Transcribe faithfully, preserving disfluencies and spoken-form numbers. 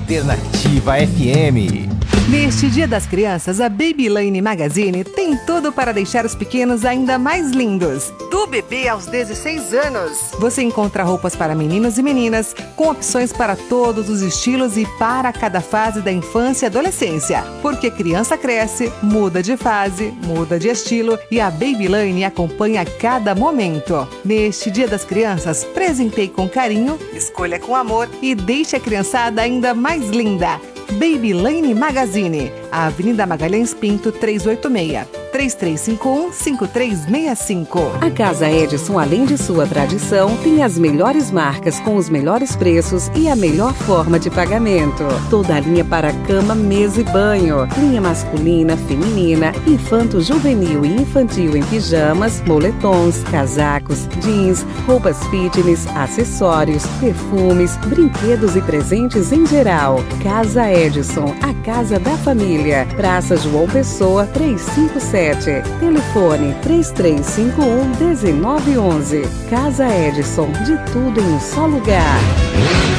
Alternativa F M. Neste Dia das Crianças, a Baby Lane Magazine tem tudo para deixar os pequenos ainda mais lindos. Do bebê aos dezesseis anos. Você encontra roupas para meninos e meninas, com opções para todos os estilos e para cada fase da infância e adolescência. Porque criança cresce, muda de fase, muda de estilo e a Baby Lane acompanha cada momento. Neste Dia das Crianças, presentei com carinho, escolha com amor e deixe a criançada ainda mais linda. Baby Lane Magazine, a Avenida Magalhães Pinto trezentos e oitenta e seis, três três cinco um, cinco três seis cinco. A Casa Edison, além de sua tradição, tem as melhores marcas com os melhores preços e a melhor forma de pagamento. Toda a linha para cama, mesa e banho. Linha masculina, feminina, infanto-juvenil e infantil em pijamas, moletons, casacos, jeans, roupas fitness, acessórios, perfumes, brinquedos e presentes em geral. Casa Edison, a casa da família. Praça João Pessoa, trezentos e cinquenta e sete. Telefone três três cinco um, um nove um um. Casa Edison, de tudo em um só lugar.